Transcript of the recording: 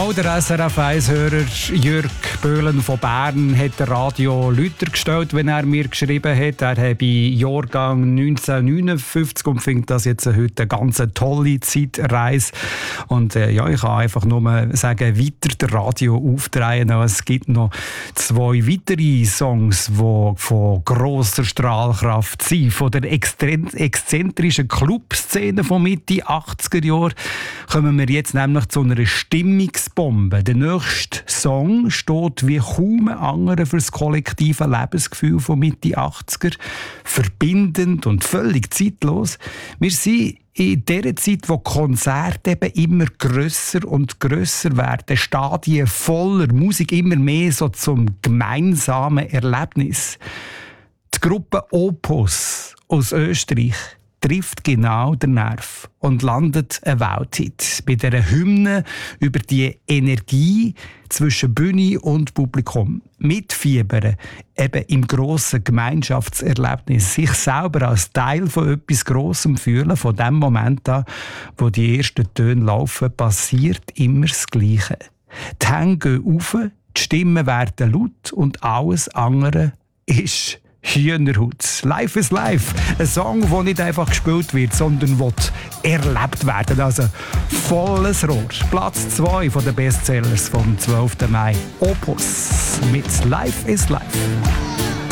Auch der SRF 1-Hörer Jürg Böhlen von Bern hat den Radio Lüther gestellt, wenn er mir geschrieben hat. Er habe Jahrgang 1959 und findet das jetzt heute eine ganz tolle Zeitreise. Und ja, ich kann einfach nur sagen, weiter das Radio aufdrehen. Es gibt noch 2 weitere Songs, die von grosser Strahlkraft sind. Von der exzentrischen Clubszene von Mitte 80er Jahren kommen wir jetzt nämlich zu einer Stimmungsbombe. Der nächste Song steht wie kaum ein anderer für das kollektive Lebensgefühl von Mitte 80er. Verbindend und völlig zeitlos. Wir sind in der Zeit, wo Konzerte eben immer grösser und grösser werden, Stadien voller Musik immer mehr so zum gemeinsamen Erlebnis. Die Gruppe Opus aus Österreich trifft genau den Nerv und landet ein Welthit bei dieser Hymne über die Energie zwischen Bühne und Publikum. Mitfiebern, eben im grossen Gemeinschaftserlebnis, sich selber als Teil von etwas Grossem fühlen, von dem Moment an, wo die ersten Töne laufen, passiert immer das Gleiche. Die Hände gehen rauf, die Stimmen werden laut und alles andere ist Hühnerhaut. Life is Life. Ein Song, der nicht einfach gespielt wird, sondern erlebt werden. Also volles Rohr. Platz 2 der Bestsellers vom 12. Mai. Opus mit Life is Life.